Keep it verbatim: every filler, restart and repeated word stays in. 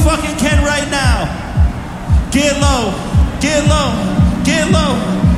fucking can right now. Get low, get low, get low.